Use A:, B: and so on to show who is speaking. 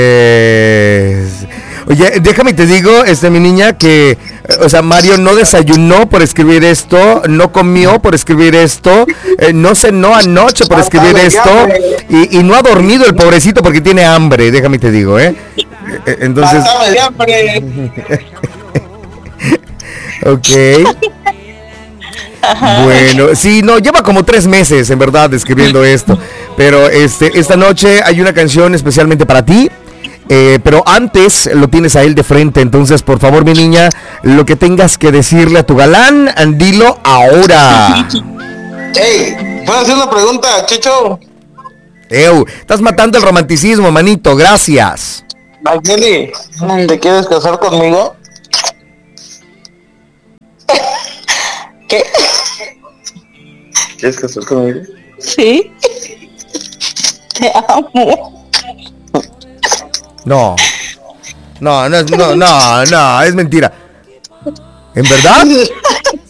A: Oye, déjame te digo, mi niña, que, o sea, Mario no desayunó por escribir esto, no comió por escribir esto, no cenó anoche por escribir esto, y no ha dormido el pobrecito porque tiene hambre, déjame te digo, entonces... Ok. Bueno, sí, no, lleva como 3 meses, en verdad, escribiendo esto, pero esta noche hay una canción especialmente para ti. Pero antes lo tienes a él de frente, entonces por favor, mi niña, lo que tengas que decirle a tu galán, dilo ahora.
B: Hey, ¿puedo hacer una pregunta, Chicho?
A: Estás matando el romanticismo, manito, gracias.
B: Angeli, ¿te quieres casar conmigo? ¿Qué? ¿Quieres casar conmigo?
C: Sí. Te amo.
A: No, es mentira. ¿En verdad?